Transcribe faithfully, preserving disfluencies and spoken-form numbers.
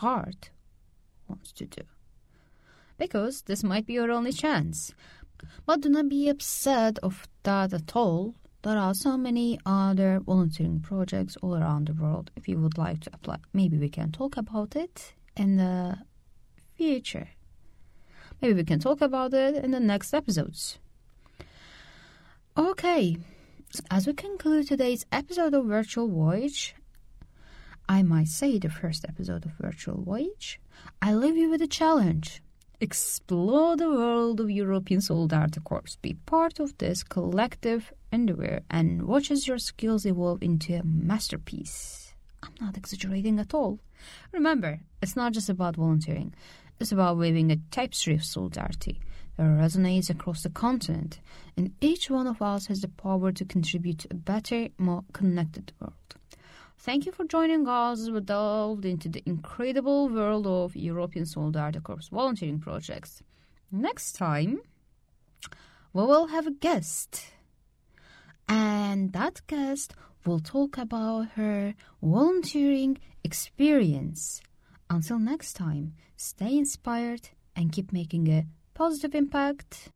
heart wants to do. Because this might be your only chance. But do not be upset of that at all. There are so many other volunteering projects all around the world. If you would like to apply, maybe we can talk about it in the future. Maybe we can talk about it in the next episodes. Okay, so as we conclude today's episode of Virtual Voyage, I might say the first episode of Virtual Voyage, I leave you with a challenge. Explore the world of European Solidarity Corps. Be part of this collective endeavor and watch as your skills evolve into a masterpiece. I'm not exaggerating at all. Remember, it's not just about volunteering. It's about waving a tapestry of solidarity that resonates across the continent, and each one of us has the power to contribute to a better, more connected world. Thank you for joining us as we delved into the incredible world of European Solidarity Corps volunteering projects. Next time, we will have a guest, and that guest will talk about her volunteering experience. Until next time, stay inspired and keep making a positive impact.